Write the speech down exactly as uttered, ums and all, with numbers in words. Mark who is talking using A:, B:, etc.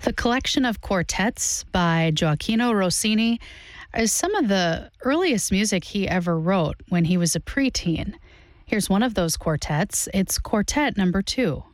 A: The collection of quartets by Gioacchino Rossini is some of the earliest music he ever wrote when he was a preteen. Here's one of those quartets. It's Quartet Number Two.